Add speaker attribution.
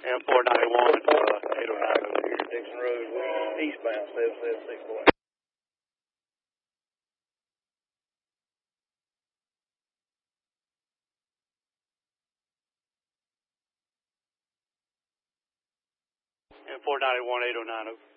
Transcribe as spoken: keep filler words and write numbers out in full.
Speaker 1: M four ninety-one, uh, eight oh nine.
Speaker 2: Dixon Road, eastbound, seven seven six four.
Speaker 1: M four ninety-one, eight oh nine.